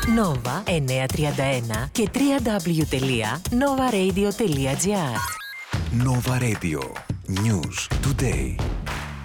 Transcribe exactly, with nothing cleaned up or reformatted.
Nova εννιακόσια τριάντα ένα και double-u double-u double-u τελεία nova radio τελεία gr. Nova Radio. News Today.